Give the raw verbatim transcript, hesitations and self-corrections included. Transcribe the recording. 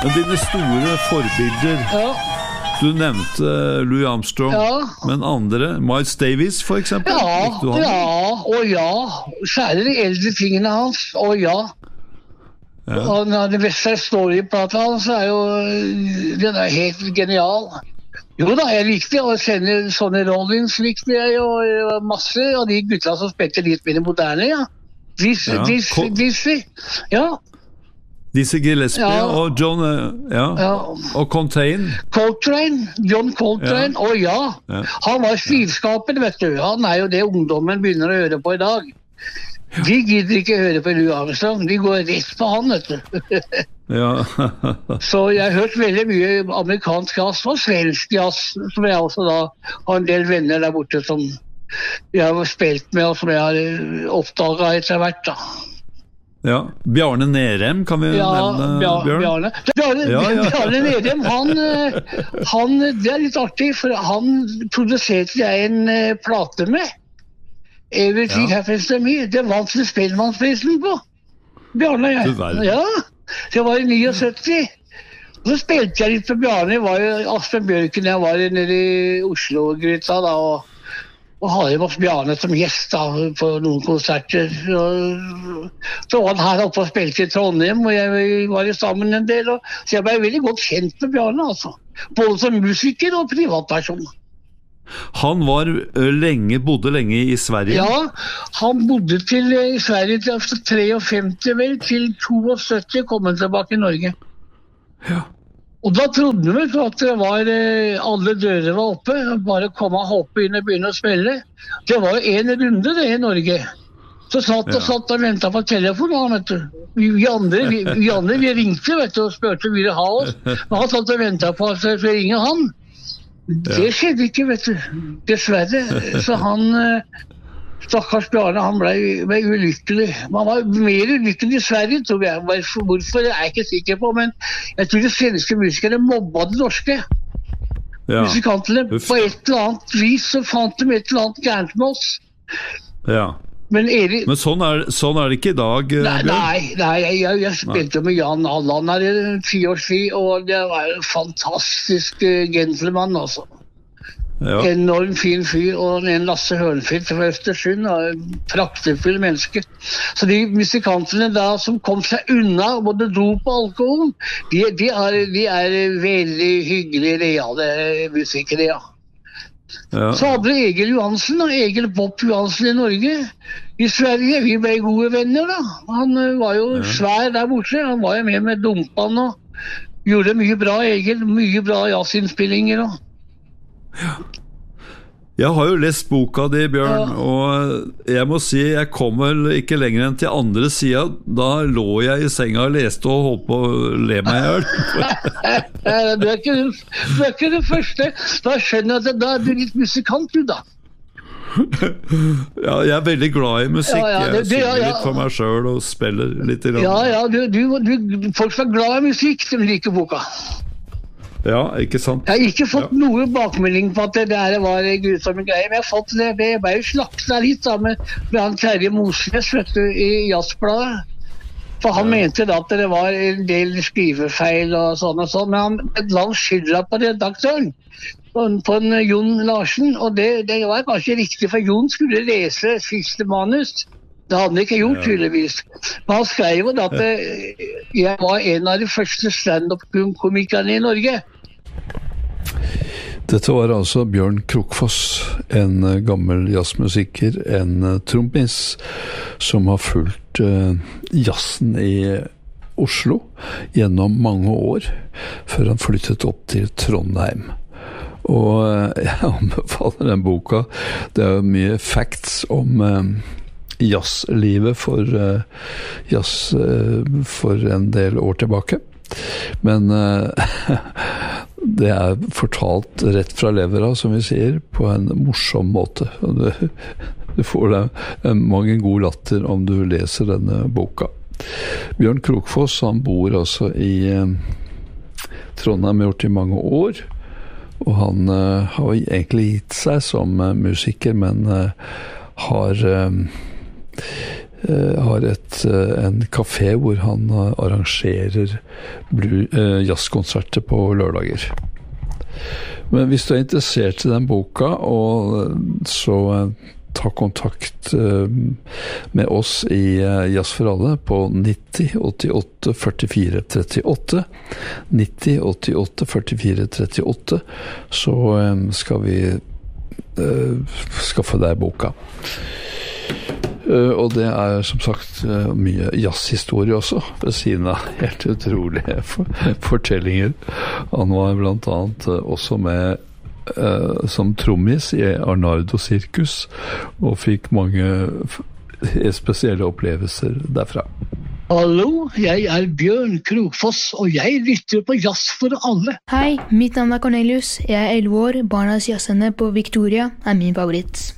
Men dine store forbilder, Ja. du nevnte Louis Armstrong, Ja. men andre, Miles Davis for eksempel? Ja, Likte du han? ja, og ja. Særlig de eldre tingene hans, og ja. Ja. Og når det beste storyplata hans er jo, den er helt genial. Jo da, jeg likte å sende Sonny Rollins, likte jeg, og masse av de gutta som spilte litt mer moderne, ja. Dizzy, Ja, Dizzy, Col- Dizzy, ja. Dizzy Gillespie Ja. og John, eh, ja, Ja. og Coltrane. Coltrane, John Coltrane, Ja. å ja. Ja. Han var stilskaper, vet du. Han er jo det ungdommen begynner å høre på i dag. De gidder ikke høre på Louis Armstrong, de går rett på han, vet du. Ja. Så jeg har hørt veldig mye amerikansk jazz og svensk jazz, som jeg også da har en del venner der borte som jeg har spilt med, og som jeg har oppdaget etter hvert da. Ja. Bjarne Nerem kan vi Ja, nevne, Bjar- Bjørn? Bjarne. Bjarne, Ja, ja. Bjarne Nedem, han, eh, han, det er litt artig, for han produserte jeg en eh, plate med. Everything Ja. Happens to Me. Det vant til Spellemannsprisen på. Bjarne, Du jeg. verden. Ja, det var i syttifire. Og så spilte jeg litt med Bjarne. Det var jo Aspen Bjørken, jeg var nede i Oslo-gryta da, og, og hadde med oss Bjarne som gjest da, på noen konserter. Og, så var han her oppe og spilte i Trondheim, og jeg var sammen en del. Og, så jeg ble veldig godt kjent med Bjarne, altså. Både som musiker og privatperson. Han var ø, lenge, bodde lenge i Sverige. Ja, han bodde til, eh, i Sverige til efter femtitre, vel, til syttito kom han tilbake i Norge. Ja. Og da trodde vi at det var, eh, alle dører var oppe, bare komme og hoppe inn og begynne å spille. Det var jo en runde det i Norge. Så satt og Ja. satt og ventet på telefonen, vet du. Vi, vi, andre, vi, vi andre vi ringte, vet du, og spurte om vi ville ha oss. Men han satt og ventet på at jeg skulle ringe han. Det skjedde ikke, vet du. Dessverre. Så han, eh, stakkars Bjarne, han ble, ble ulykkelig. Han var mer ulykkelig i Sverige, tror jeg. Hvorfor, hvorfor det er jeg ikke sikker på, men jeg tror de svenske musikere mobba de norske. Ja. Musikantene, Uff. på et eller annet vis så fant de et eller annet gærent med oss. Ja. Men Erik... Men sånn er, sånn er det ikke i dag, ø, Nei, Bjørn. nei, nei jeg, jeg, jeg spilte med Jan Allan her i ti års tid, og det var en fantastisk eh, gentleman, altså. Ja. Enorm fin fyr, og en Lasse Hørnfeldt fra Østersund, og en praktfull menneske. Så de musikantene da som kom seg unna både dop og alkohol, de, de, er, de er veldig hyggelige, reale musikere, ja. Ja. Så hadde vi Egil Johansen, og Egil Bopp Johansen i Norge. I Sverige, vi ble gode venner da. Han eh, var jo svær der borte, han var jo med med Dumpan og gjorde mye bra, Egil, mye bra jazzinnspillinger og... Jeg har jo lest boka di, Bjørn, og jeg må si jeg kom vel ikke lenger enn til andre siden. Da lå jeg i senga og leste og holdt på å le meg i hjel. Du er ikke, du er ikke det første. Da skjønner jeg at da er du litt musikant, du da. Ja, jeg er veldig glad i musikk. Ja, ja, det- Jeg det- ja, synger ja. litt for meg selv og spiller litt. Grann. Ja, ja, du, du, du, folk som er glad i musikk, de liker boka. Ja, ikke sant? Jeg har ikke fått noe bakmelding på at det der var grusomme greier, men jeg har fått det, jeg ble jo slakta litt da med, med han Terje Mosnes, vet du, i Jazzbladet. For han mente da at det var en del skrivefeil og sånn og sånn, men han la skylda på redaktøren, på, en- på en Jon Larsen, og det, det var kanskje riktig, for Jon skulle lese siste manus. Det hadde han ikke gjort, tydeligvis. Men han skrev jo da at eh, jeg var en av de første stand-up-komikerne i Norge. Dette var altså Bjørn Krokfoss, en eh, gammel jazzmusiker, en eh, trommis som har fulgt eh, jazzen i Oslo gjennom mange år, før han flyttet opp til Trondheim. Og eh, jeg anbefaler den boka. Det er jo mye facts om eh, jazzlivet for uh, jazz uh, for en del år tilbake. Men uh, det er fortalt rett fra levera, som vi sier, på en morsom måte. Og du, du får deg mange god latter om du leser denne boka. Bjørn Krokfoss, han bor altså i uh, Trondheim, har gjort i mange år, og han uh, har egentlig gitt seg som uh, musiker, men uh, har uh, har et, en kafé hvor han arrangerer blu, jazzkonserter på lørdager. Men hvis du er interessert i den boka, og så ta kontakt med oss i Jazz for alle på nitti åttiåtte førtifire trettiåtte, nitti åttiåtte førtifire trettiåtte, så skal vi uh, skaffe deg boka. Uh, og det er som sagt uh, mye jazzhistorie også, ved siden av helt utrolige for fortellinger. Han var blant annet uh, også med uh, som trommis i Arnardo Sirkus, og fikk mange spesielle opplevelser derfra. Hallo, jeg er Bjørn Krokfoss, og jeg lytter på Jazz for alle. Hei, mitt navn er Cornelius. Jeg er elleve år. Barnas jazzende på Victoria er min favoritt.